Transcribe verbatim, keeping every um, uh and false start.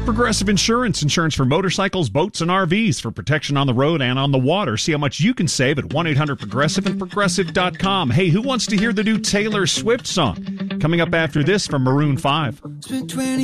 Progressive Insurance. Insurance for motorcycles, boats, and R Vs for protection on the road and on the water. See how much you can save at one eight hundred progressive and progressive dot com. Hey, who wants to hear the new Taylor Swift song? Coming up after this from Maroon five.